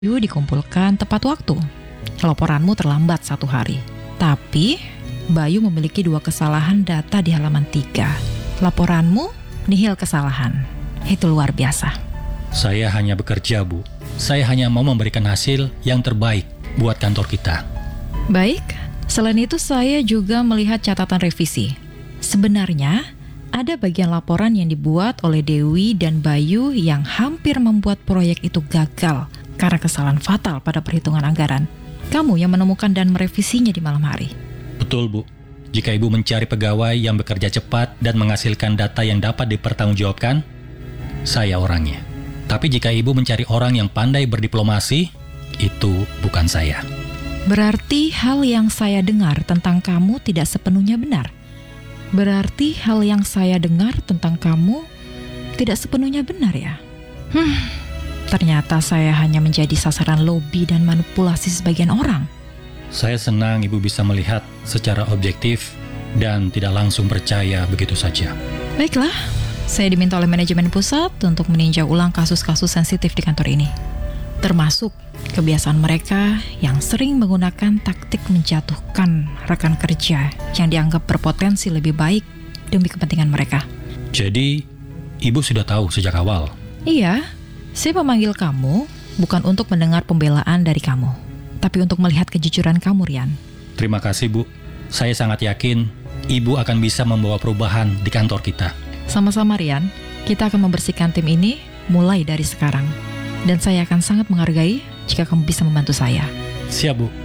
dikumpulkan tepat waktu. Laporanmu terlambat 1 hari. Tapi, Bayu memiliki 2 kesalahan data di halaman 3. Laporanmu, nihil kesalahan. Itu luar biasa. Saya hanya bekerja, Bu. Saya hanya mau memberikan hasil yang terbaik buat kantor kita. Baik, selain itu saya juga melihat catatan revisi. Sebenarnya, ada bagian laporan yang dibuat oleh Dewi dan Bayu yang hampir membuat proyek itu gagal karena kesalahan fatal pada perhitungan anggaran. Kamu yang menemukan dan merevisinya di malam hari. Betul, Bu. Jika Ibu mencari pegawai yang bekerja cepat dan menghasilkan data yang dapat dipertanggungjawabkan, saya orangnya. Tapi jika Ibu mencari orang yang pandai berdiplomasi, itu bukan saya. Berarti hal yang saya dengar tentang kamu tidak sepenuhnya benar. Berarti hal yang saya dengar tentang kamu tidak sepenuhnya benar ya? Ternyata saya hanya menjadi sasaran lobi dan manipulasi sebagian orang. Saya senang Ibu bisa melihat secara objektif dan tidak langsung percaya begitu saja. Baiklah, saya diminta oleh manajemen pusat untuk meninjau ulang kasus-kasus sensitif di kantor ini. Termasuk kebiasaan mereka yang sering menggunakan taktik menjatuhkan rekan kerja yang dianggap berpotensi lebih baik demi kepentingan mereka. Jadi, Ibu sudah tahu sejak awal? Iya, saya memanggil kamu bukan untuk mendengar pembelaan dari kamu, tapi untuk melihat kejujuran kamu, Rian. Terima kasih, Bu. Saya sangat yakin Ibu akan bisa membawa perubahan di kantor kita. Sama-sama, Rian. Kita akan membersihkan tim ini mulai dari sekarang. Dan saya akan sangat menghargai jika kamu bisa membantu saya. Siap, Bu.